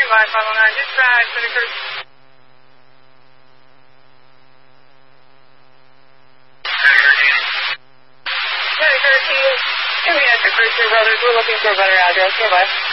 519, dispatch, City Cruise. City Cruise, give me a Cruise, brothers. We're looking for a better address. Goodbye.